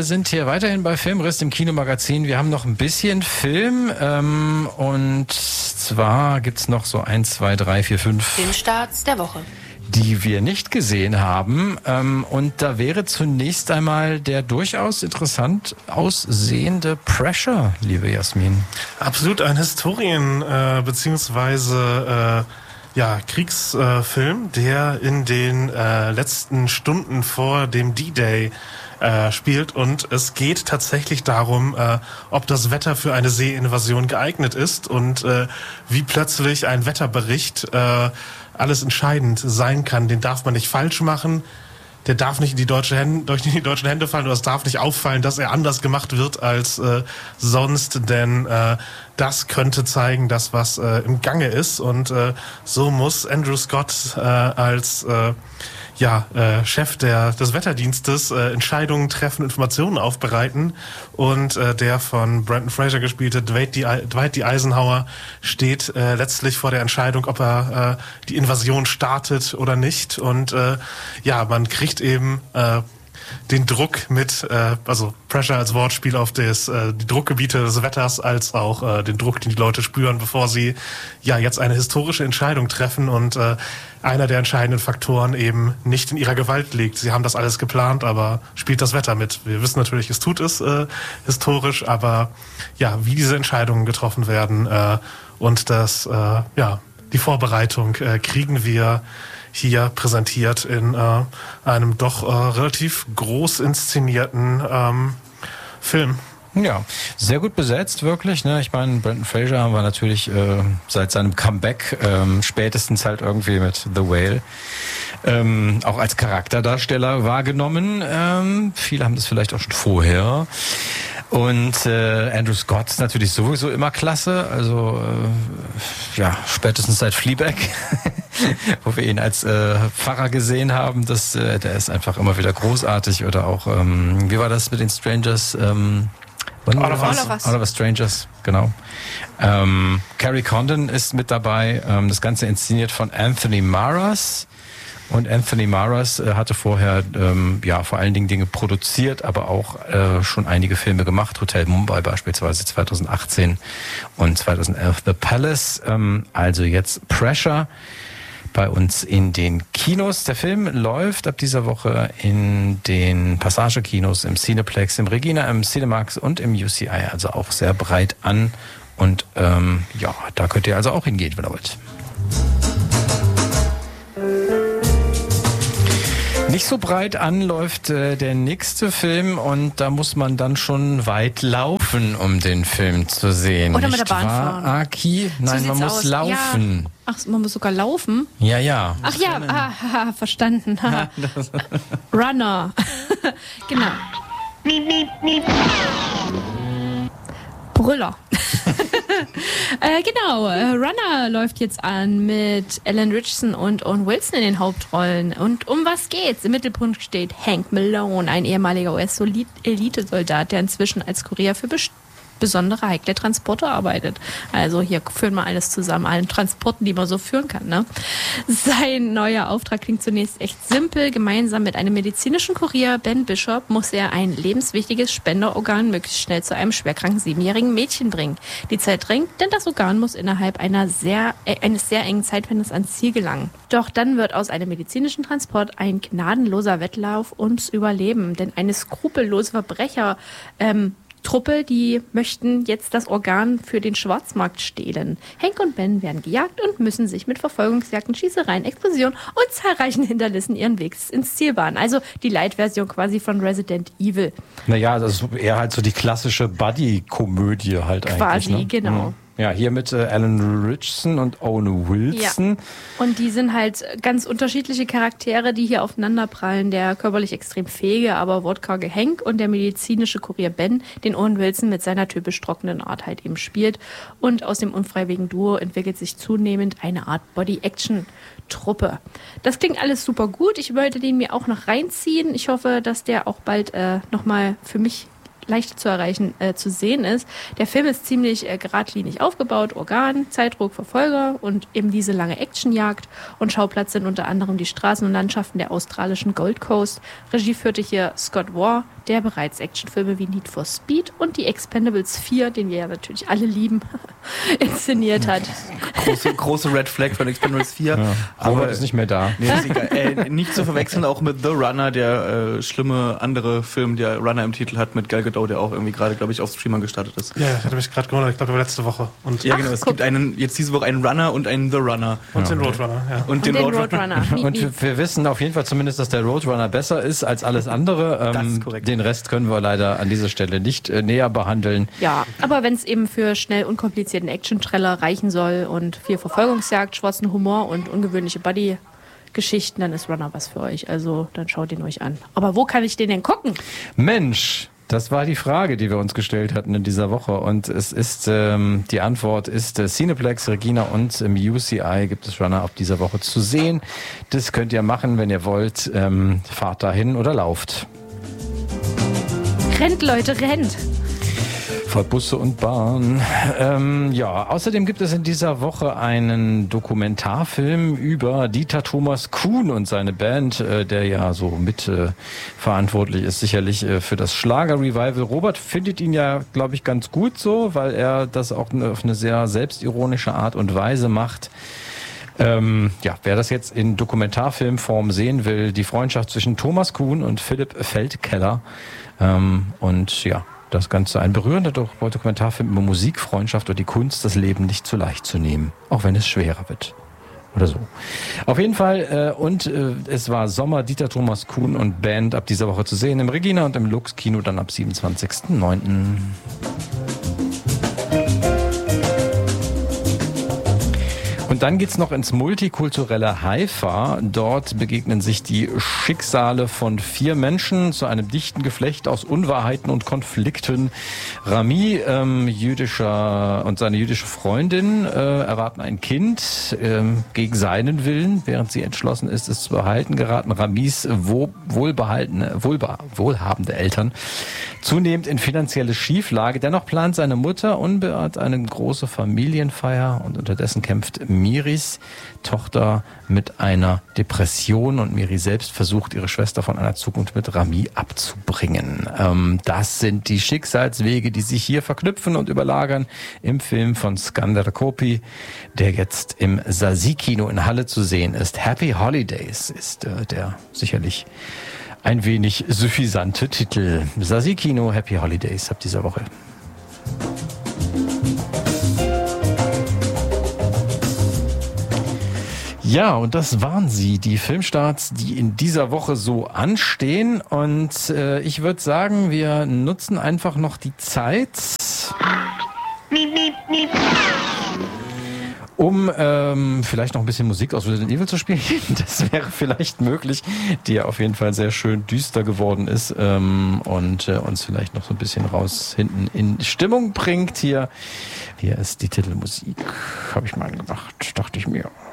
wir sind hier weiterhin bei Filmriss im Kinomagazin. Wir haben noch ein bisschen Film und zwar gibt's noch so 1, 2, 3, 4, 5 Filmstarts der Woche, die wir nicht gesehen haben. Und da wäre zunächst einmal der durchaus interessant aussehende Pressure, liebe Jasmin. Absolut ein beziehungsweise Kriegsfilm, der in den letzten Stunden vor dem D-Day spielt, und es geht tatsächlich darum, ob das Wetter für eine Seeinvasion geeignet ist und wie plötzlich ein Wetterbericht alles entscheidend sein kann. Den darf man nicht falsch machen. Der darf nicht in die deutschen Hände fallen, oder es darf nicht auffallen, dass er anders gemacht wird als sonst, denn das könnte zeigen, dass was im Gange ist, und so muss Andrew Scott als Chef des Wetterdienstes Entscheidungen treffen, Informationen aufbereiten, und der von Brendan Fraser gespielte Dwight D. Eisenhower steht letztlich vor der Entscheidung, ob er die Invasion startet oder nicht, und man kriegt eben den Druck mit, also Pressure als Wortspiel auf die Druckgebiete des Wetters, als auch den Druck, den die Leute spüren, bevor sie jetzt eine historische Entscheidung treffen, und einer der entscheidenden Faktoren eben nicht in ihrer Gewalt liegt. Sie haben das alles geplant, aber spielt das Wetter mit. Wir wissen natürlich, es tut es historisch, aber wie diese Entscheidungen getroffen werden und die Vorbereitung kriegen wir hier präsentiert in einem doch relativ groß inszenierten Film. Ja, sehr gut besetzt, wirklich. Ne? Ich meine, Brendan Fraser haben wir natürlich seit seinem Comeback spätestens halt irgendwie mit The Whale auch als Charakterdarsteller wahrgenommen. Viele haben das vielleicht auch schon vorher. Und Andrew Scott ist natürlich sowieso immer klasse. Also spätestens seit Fleabag, wo wir ihn als Pfarrer gesehen haben, der ist einfach immer wieder großartig. Oder auch, wie war das mit den Strangers? All of Us Strangers, genau. Carrie Condon ist mit dabei. Das Ganze inszeniert von Anthony Maras. Und Anthony Maras hatte vorher vor allen Dingen Dinge produziert, aber auch schon einige Filme gemacht. Hotel Mumbai beispielsweise 2018 und 2011 The Palace. Also jetzt Pressure bei uns in den Kinos. Der Film läuft ab dieser Woche in den Passage-Kinos, im Cineplex, im Regina, im Cinemax und im UCI, also auch sehr breit an. Und da könnt ihr also auch hingehen, wenn ihr wollt. Nicht so breit an läuft der nächste Film, und da muss man dann schon weit laufen, um den Film zu sehen. Oder mit der Bahn fahren. Aki? Nein, man muss laufen. Ja. Ach, man muss sogar laufen? Ja. Ach ja, verstanden. Runner. Genau. Brüller. Runner läuft jetzt an mit Alan Ritchson und Owen Wilson in den Hauptrollen. Und um was geht's? Im Mittelpunkt steht Hank Malone, ein ehemaliger US-Elitesoldat, der inzwischen als Kurier für besondere heikle Transporte arbeitet. Also hier führen wir alles zusammen, allen Transporten, die man so führen kann. Ne? Sein neuer Auftrag klingt zunächst echt simpel. Gemeinsam mit einem medizinischen Kurier, Ben Bishop, muss er ein lebenswichtiges Spenderorgan möglichst schnell zu einem schwerkranken 7-jährigen Mädchen bringen. Die Zeit drängt, denn das Organ muss innerhalb eines sehr engen Zeitfensters ans Ziel gelangen. Doch dann wird aus einem medizinischen Transport ein gnadenloser Wettlauf ums Überleben, denn eine skrupellose Truppe, die möchten jetzt das Organ für den Schwarzmarkt stehlen. Hank und Ben werden gejagt und müssen sich mit Verfolgungsjagden, Schießereien, Explosionen und zahlreichen Hindernissen ihren Weg ins Ziel bahnen. Also die Light-Version quasi von Resident Evil. Naja, das ist eher halt so die klassische Buddy-Komödie halt eigentlich. Quasi, genau. Mhm. Ja, hier mit Alan Ritchson und Owen Wilson. Ja. Und die sind halt ganz unterschiedliche Charaktere, die hier aufeinanderprallen. Der körperlich extrem fähige, aber wortkarge Hank und der medizinische Kurier Ben, den Owen Wilson mit seiner typisch trockenen Art halt eben spielt. Und aus dem unfreiwilligen Duo entwickelt sich zunehmend eine Art Body-Action-Truppe. Das klingt alles super gut. Ich wollte den mir auch noch reinziehen. Ich hoffe, dass der auch bald nochmal für mich leicht zu erreichen, zu sehen ist. Der Film ist ziemlich geradlinig aufgebaut, Organ, Zeitdruck, Verfolger und eben diese lange Actionjagd. Und Schauplatz sind unter anderem die Straßen und Landschaften der australischen Gold Coast. Regie führte hier Scott Waugh, der bereits Actionfilme wie Need for Speed und die Expendables 4, den wir ja natürlich alle lieben, inszeniert hat. Große Red Flag von Expendables 4. Ja, aber ist nicht mehr da. Nee, ist egal. Nicht zu verwechseln auch mit The Runner, der schlimme andere Film, der Runner im Titel hat, mit Gal Gadot, der auch irgendwie gerade, glaube ich, auf Streamer gestartet ist. Ja, ich hatte mich gerade gewundert, ich glaube, letzte Woche. Und ja, genau. Es gibt jetzt diese Woche einen Runner und einen The Runner. Und den Roadrunner, ja. Und den Roadrunner. Und wir wissen auf jeden Fall zumindest, dass der Roadrunner besser ist als alles andere. Das ist korrekt. Den Rest können wir leider an dieser Stelle nicht näher behandeln. Ja, aber wenn es eben für schnell unkomplizierten Action-Trailer reichen soll und viel Verfolgungsjagd, schwarzen Humor und ungewöhnliche Buddy-Geschichten, dann ist Runner was für euch. Also dann schaut ihn euch an. Aber wo kann ich den denn gucken? Mensch, das war die Frage, die wir uns gestellt hatten in dieser Woche. Und es ist die Antwort ist Cineplex, Regina und im UCI gibt es Runner ab dieser Woche zu sehen. Das könnt ihr machen, wenn ihr wollt. Fahrt dahin oder lauft. Rennt, Leute, rennt! Vor Busse und Bahn. Außerdem gibt es in dieser Woche einen Dokumentarfilm über Dieter Thomas Kuhn und seine Band, der ja so mit verantwortlich ist sicherlich für das Schlager-Revival. Robert findet ihn ja, glaube ich, ganz gut so, weil er das auch auf eine sehr selbstironische Art und Weise macht. Wer das jetzt in Dokumentarfilmform sehen will, die Freundschaft zwischen Thomas Kuhn und Philipp Feldkeller. Das Ganze ein berührender Dokumentarfilm über Musik, Freundschaft und die Kunst, das Leben nicht zu leicht zu nehmen, auch wenn es schwerer wird. Oder so. Auf jeden Fall, es war Sommer, Dieter Thomas Kuhn und Band ab dieser Woche zu sehen im Regina und im Lux Kino dann ab 27.09. Und dann geht's noch ins multikulturelle Haifa. Dort begegnen sich die Schicksale von 4 Menschen zu einem dichten Geflecht aus Unwahrheiten und Konflikten. Rami, jüdischer und seine jüdische Freundin erwarten ein Kind gegen seinen Willen, während sie entschlossen ist, es zu behalten, geraten Ramis wohlhabende Eltern zunehmend in finanzielle Schieflage. Dennoch plant seine Mutter unbeirrt eine große Familienfeier und unterdessen kämpft Miris Tochter mit einer Depression und Miri selbst versucht, ihre Schwester von einer Zukunft mit Rami abzubringen. Das sind die Schicksalswege, die sich hier verknüpfen und überlagern im Film von Skander Kopi, der jetzt im Sasi-Kino in Halle zu sehen ist. Happy Holidays ist der sicherlich ein wenig suffisante Titel. Sasi-Kino, Happy Holidays ab dieser Woche. Ja, und das waren sie, die Filmstarts, die in dieser Woche so anstehen. Und ich würde sagen, wir nutzen einfach noch die Zeit, um vielleicht noch ein bisschen Musik aus Resident Evil zu spielen. Das wäre vielleicht möglich, die ja auf jeden Fall sehr schön düster geworden ist und uns vielleicht noch so ein bisschen raus hinten in Stimmung bringt. Hier ist die Titelmusik, habe ich mal gemacht, dachte ich mir.